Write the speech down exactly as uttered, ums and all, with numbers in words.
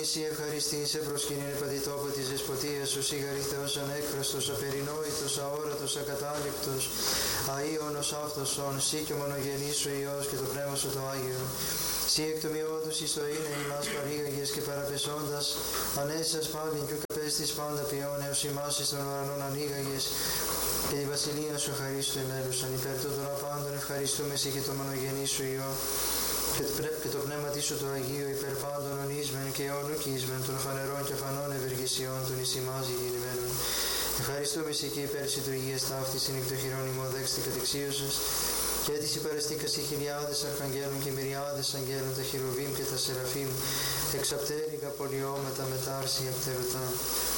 Σύ ευχαριστήσε προσκυνήν επαντητόπο της δεσποτείας σου, σίγαρη Θεός ανέκφραστος, απερινόητος, αόρατος, ακατάληπτος, αΐωνος αυτοσον, Σύ και μονογενής σου Υιός και το Πνεύμα σου το Άγιο. Σύ εκ του μειώδους εις το είναι ημάς παρήγαγες και παραπεσώντας, ανέσας πάλιν και ουκαπέστης πάντα ποιόν, έως ημάς εις των ουρανών ανοίγαγες, και τη βασιλεία σου χαρίστου εμέλουσαν. Υπέρ τούτων απάντων ευχαριστούμε Σύ και το μονογενή σου Υιό, και το πνεύμα σου το Αγίο υπέρ πάντων ονείσμεν και αιώνουκίσμεν των φανερών και φανών ευεργεσιών των εις ημάς γεννημένων. Ευχαριστούμε Σύ και υπέρ συντουργίας ταύτης εν εκ των χειρών ημών δέξτε κατεξίωσες, και της υπεραστήκας οι χιλιάδες αρχαγγέλων και μυριάδες αγγέλων, τα χειρουβίμ και τα σεραφείμ, εξαπτέρυγα πολιώματα μετάρσια πτερωτά.